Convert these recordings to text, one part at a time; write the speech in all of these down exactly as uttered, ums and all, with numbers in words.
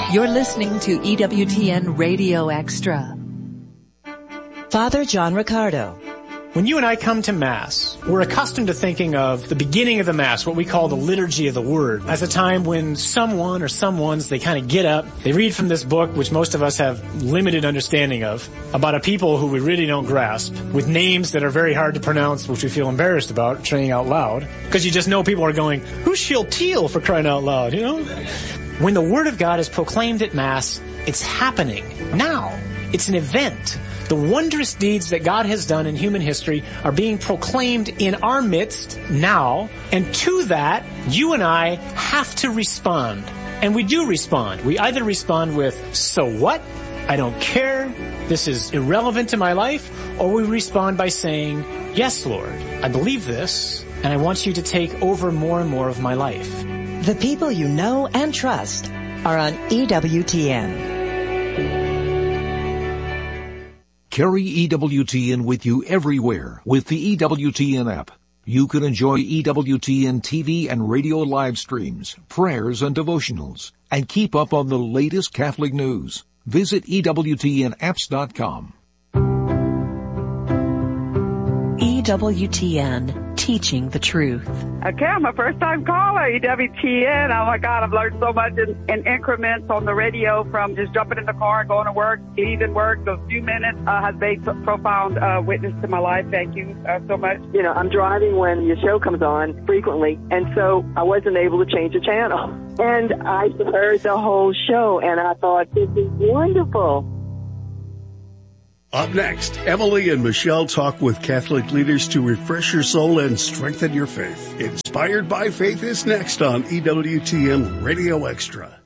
You're listening to E W T N Radio Extra. Father John Riccardo. When you and I come to Mass, we're accustomed to thinking of the beginning of the Mass, what we call the liturgy of the Word, as a time when someone or someones, they kind of get up, they read from this book, which most of us have limited understanding of, about a people who we really don't grasp, with names that are very hard to pronounce, which we feel embarrassed about saying out loud, because you just know people are going, who's Shealtiel, for crying out loud, you know? When the Word of God is proclaimed at Mass, it's happening now. It's an event. The wondrous deeds that God has done in human history are being proclaimed in our midst now, and to that, you and I have to respond. And we do respond. We either respond with, so what? I don't care. This is irrelevant to my life. Or we respond by saying, yes, Lord, I believe this, and I want you to take over more and more of my life. The people you know and trust are on E W T N. Carry E W T N with you everywhere with the E W T N app. You can enjoy E W T N T V and radio live streams, prayers and devotionals, and keep up on the latest Catholic news. Visit E W T N apps dot com. E W T N, teaching the truth. Okay, I'm a first-time caller, E W T N. Oh, my God, I've learned so much in, in increments on the radio, from just jumping in the car and going to work, leaving work. Those few minutes uh, has made a profound uh, witness to my life. Thank you uh, so much. You know, I'm driving when your show comes on frequently, and so I wasn't able to change the channel. And I heard the whole show, and I thought, this is wonderful. Up next, Emily and Michelle talk with Catholic leaders to refresh your soul and strengthen your faith. Inspired by Faith is next on E W T N Radio Extra.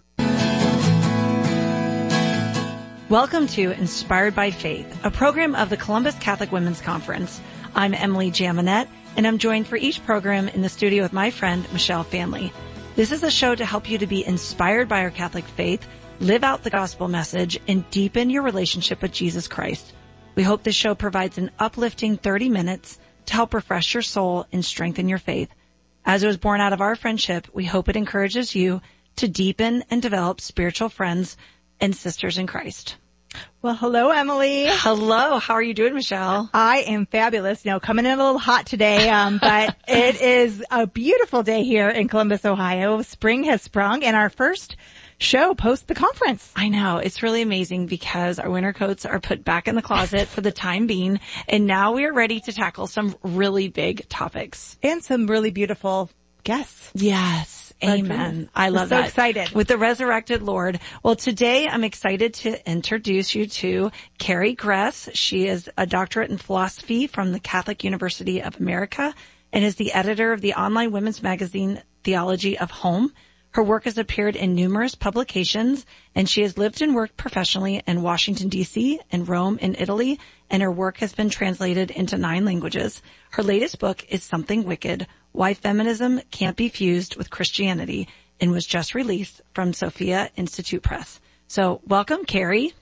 Welcome to Inspired by Faith, a program of the Columbus Catholic Women's Conference. I'm Emily Jaminet, and I'm joined for each program in the studio with my friend, Michelle Fanley. This is a show to help you to be inspired by our Catholic faith, live out the gospel message, and deepen your relationship with Jesus Christ. We hope this show provides an uplifting thirty minutes to help refresh your soul and strengthen your faith. As it was born out of our friendship, we hope it encourages you to deepen and develop spiritual friends and sisters in Christ. Well, hello, Emily. Hello. How are you doing, Michelle? I am fabulous. You know, coming in a little hot today, um, but it is a beautiful day here in Columbus, Ohio. Spring has sprung, and our first show post the conference. I know. It's really amazing because our winter coats are put back in the closet for the time being, and now we are ready to tackle some really big topics. And some really beautiful guests. Yes. Amen. I love that. I'm so excited. With the resurrected Lord. Well, today I'm excited to introduce you to Carrie Gress. She is a doctorate in philosophy from the Catholic University of America and is the editor of the online women's magazine Theology of Home. Her work has appeared in numerous publications, and she has lived and worked professionally in Washington, D C, and Rome in Italy, and her work has been translated into nine languages. Her latest book is Something Wicked: Why Feminism Can't Be Fused with Christianity, and was just released from Sophia Institute Press. So welcome, Carrie.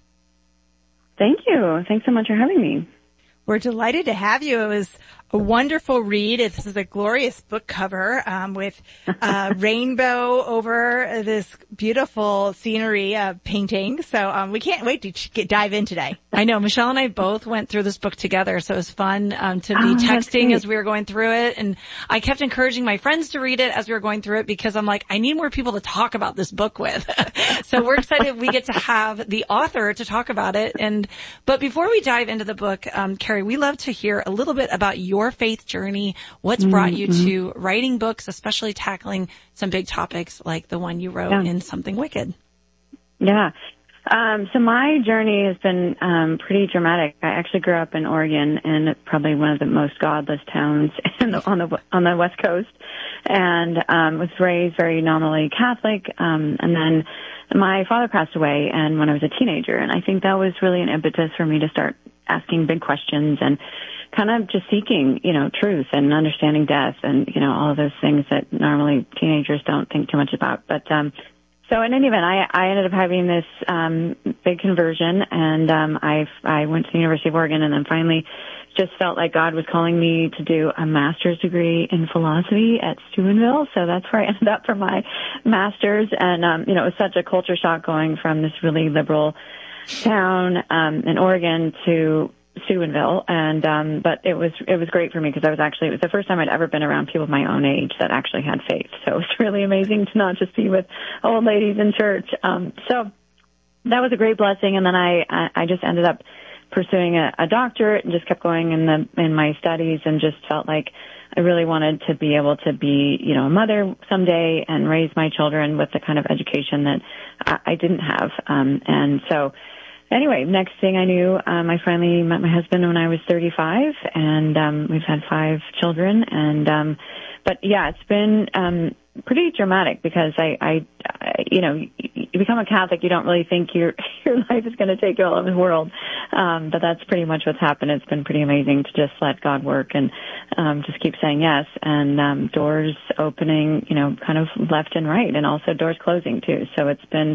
Thank you. Thanks so much for having me. We're delighted to have you. It was a wonderful read. This is a glorious book cover um, with uh, rainbow over this beautiful scenery uh, painting. So um, we can't wait to get, dive in today. I know. Michelle and I both went through this book together, so it was fun um, to be oh, texting as we were going through it. And I kept encouraging my friends to read it as we were going through it because I'm like, I need more people to talk about this book with. So we're excited we get to have the author to talk about it. And but before we dive into the book, um, Carrie, we love to hear a little bit about your faith journey. What's mm-hmm. brought you to writing books, especially tackling some big topics like the one you wrote yeah. in Something Wicked? Yeah. Um, so my journey has been um, pretty dramatic. I actually grew up in Oregon, and it's probably one of the most godless towns in the, on the on the West Coast, and um, was raised very nominally Catholic. Um, and then my father passed away, and when I was a teenager, and I think that was really an impetus for me to start asking big questions and kind of just seeking, you know, truth and understanding death, and you know all of those things that normally teenagers don't think too much about, but. um So in any event, I, I ended up having this um, big conversion, and um, I I went to the University of Oregon, and then finally just felt like God was calling me to do a master's degree in philosophy at Steubenville. So that's where I ended up for my master's. And, um, you know, it was such a culture shock going from this really liberal town, um, in Oregon to Steubenville. And, um, but it was, it was great for me because I was actually, it was the first time I'd ever been around people my own age that actually had faith. So it was really amazing to not just be with old ladies in church. Um, so that was a great blessing. And then I, I just ended up pursuing a, a doctorate and just kept going in the, in my studies and just felt like I really wanted to be able to be, you know, a mother someday and raise my children with the kind of education that I, I didn't have. Um, and so anyway, next thing I knew, um, I finally met my husband when I was thirty-five, and um, we've had five children. And um, but yeah, it's been um, pretty dramatic because I, I, I, you know, you become a Catholic, you don't really think your your life is going to take you all over the world, um, but that's pretty much what's happened. It's been pretty amazing to just let God work and um, just keep saying yes, and um, doors opening, you know, kind of left and right, and also doors closing too. So it's been,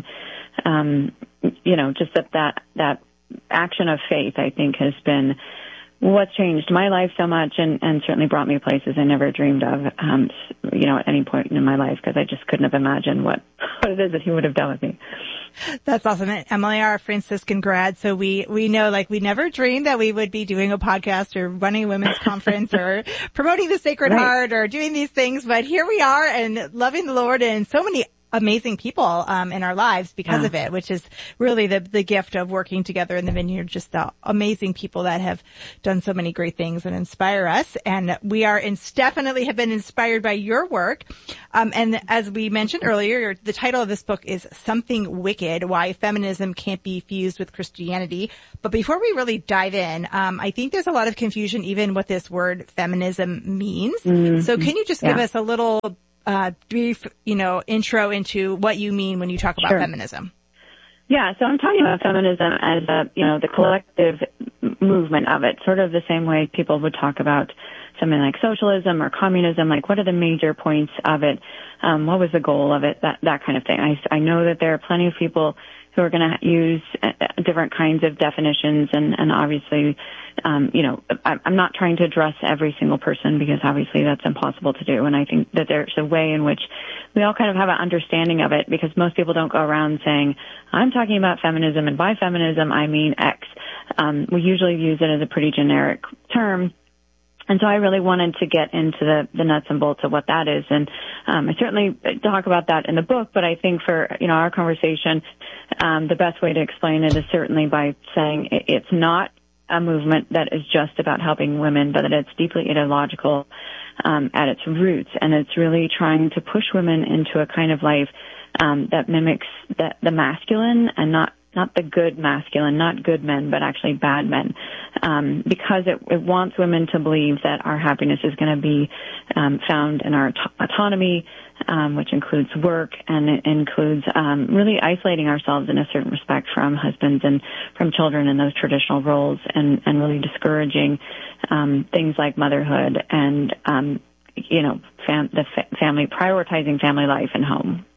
um, you know, just that that that action of faith, I think, has been what's changed my life so much, and, and certainly brought me places I never dreamed of, um, you know, at any point in my life, because I just couldn't have imagined what, what it is that he would have done with me. That's awesome. And Emily are a Franciscan grad, so we, we know, like, we never dreamed that we would be doing a podcast or running a women's conference or promoting the Sacred Right. Heart or doing these things, but here we are and loving the Lord and so many amazing people um in our lives because Yeah. of it, which is really the the gift of working together in the vineyard, just the amazing people that have done so many great things and inspire us. And we are in, definitely have been inspired by your work. Um and as we mentioned earlier, the title of this book is Something Wicked: Why Feminism Can't Be Fused with Christianity. But before we really dive in, um I think there's a lot of confusion even what this word feminism means. Mm-hmm. So can you just Yeah. give us a little Uh, brief, you know, intro into what you mean when you talk about Sure. feminism? Yeah, so I'm talking about feminism as a, you know, the collective movement of it, sort of the same way people would talk about something like socialism or communism, like what are the major points of it, um, what was the goal of it, that, that kind of thing. I, I know that there are plenty of people who are going to use uh, different kinds of definitions, and, and obviously, um, you know, I'm not trying to address every single person because obviously that's impossible to do. And I think that there's a way in which we all kind of have an understanding of it, because most people don't go around saying, I'm talking about feminism, and by feminism I mean X. Um, we usually use it as a pretty generic term. And so I really wanted to get into the, the nuts and bolts of what that is. And um, I certainly talk about that in the book, but I think for, you know, our conversation, um, the best way to explain it is certainly by saying it, it's not a movement that is just about helping women, but that it's deeply ideological um, at its roots. And it's really trying to push women into a kind of life um, that mimics the, the masculine, and not not the good masculine, not good men, but actually bad men, um, because it, it wants women to believe that our happiness is going to be um, found in our auto- autonomy, um, which includes work, and it includes um, really isolating ourselves in a certain respect from husbands and from children in those traditional roles, and, and really discouraging um, things like motherhood and, um, you know, fam- the fa- family, prioritizing family life and home.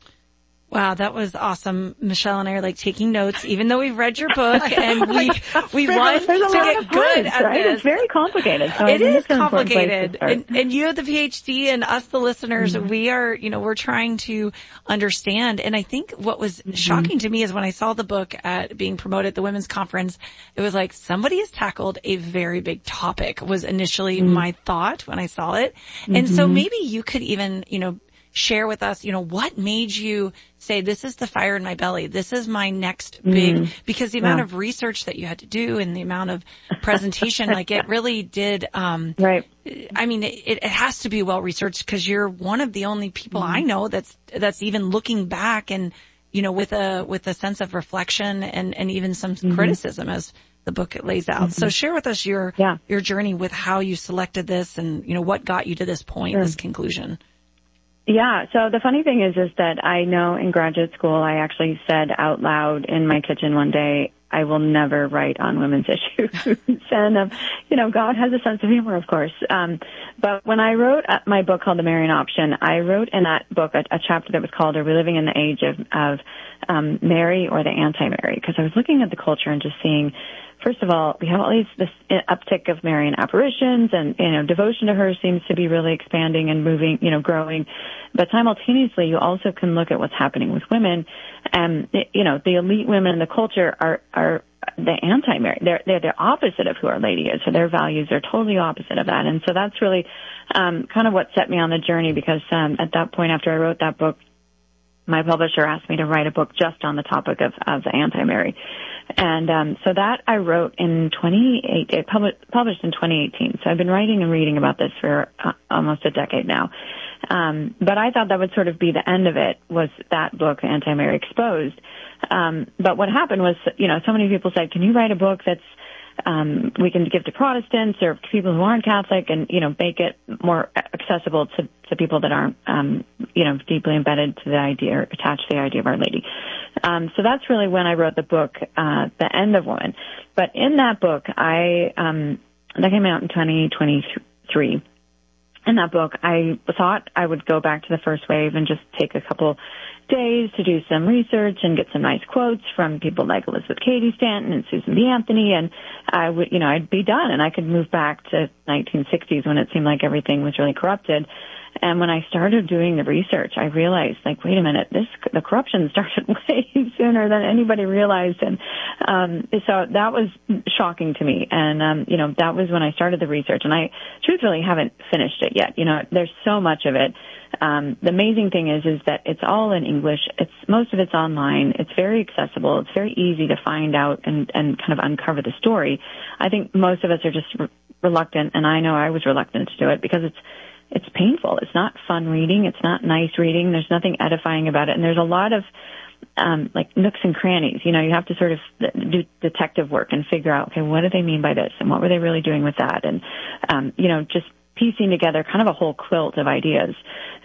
Wow, that was awesome. Michelle and I are like taking notes, even though we've read your book and we we There's want a, there's a to lot get of good words, at right? this. It's very complicated. So It is an important place to complicated. start. And, and you have the PhD, and us, the listeners, Mm-hmm. we are, you know, we're trying to understand. And I think what was Mm-hmm. shocking to me is when I saw the book at being promoted at the women's conference, it was like somebody has tackled a very big topic, was initially mm-hmm. my thought when I saw it. Mm-hmm. And so maybe you could even, you know, share with us, you know, what made you say, this is the fire in my belly. This is my next big, mm. because the amount yeah. of research that you had to do and the amount of presentation, like it really did, um, right. I mean, it, it has to be well researched, because you're one of the only people mm. I know that's, that's even looking back and, you know, with a, with a sense of reflection and, and even some mm-hmm. criticism, as the book lays out. Mm-hmm. So share with us your, yeah. your journey with how you selected this and, you know, what got you to this point, sure. this conclusion. Yeah, so the funny thing is, is that I know in graduate school, I actually said out loud in my kitchen one day, I will never write on women's issues. and, um, you know, God has a sense of humor, of course. Um, but when I wrote my book called The Marian Option, I wrote in that book a, a chapter that was called, Are We Living in the Age of, of um, Mary or the anti-Mary, because I was looking at the culture and just seeing, first of all, we have all these, this uptick of Marian apparitions, and, you know, devotion to her seems to be really expanding and moving, you know, growing. But simultaneously, you also can look at what's happening with women. And, you know, the elite women in the culture are, are the anti-Mary. They're, they're the opposite of who Our Lady is. So their values are totally opposite of that. And so that's really, um, kind of what set me on the journey, because, um, at that point, after I wrote that book, my publisher asked me to write a book just on the topic of, of the anti-Mary. And um, so that I wrote in twenty eighteen, it published, published in twenty eighteen. So I've been writing and reading about this for uh, almost a decade now. Um, but I thought that would sort of be the end of it, was that book, Anti-Mary Exposed. Um, but what happened was, you know, so many people said, can you write a book that's um, we can give to Protestants or people who aren't Catholic, and, you know, make it more accessible to, to people that aren't, um, you know, deeply embedded to the idea or attached to the idea of Our Lady. Um, so that's really when I wrote the book, uh, The End of Woman. But in that book, I, um, that came out in twenty twenty-three. In that book, I thought I would go back to the first wave and just take a couple days to do some research and get some nice quotes from people like Elizabeth Cady Stanton and Susan B. Anthony, and I would, you know, I'd be done and I could move back to nineteen sixties when it seemed like everything was really corrupted. And when I started doing the research, I realized, like, wait a minute, this, the corruption started way sooner than anybody realized. And, um, so that was shocking to me. And, um, you know, that was when I started the research, and I truthfully haven't finished it yet. You know, there's so much of it. Um, the amazing thing is, is that it's all in English. It's, most of it's online. It's very accessible. It's very easy to find out and, and kind of uncover the story. I think most of us are just re- reluctant, and I know I was reluctant to do it because it's, it's painful. It's not fun reading. It's not nice reading. There's nothing edifying about it. And there's a lot of, um, like nooks and crannies. You know, you have to sort of do detective work and figure out, okay, what do they mean by this? And what were they really doing with that? And, um, you know, just piecing together kind of a whole quilt of ideas.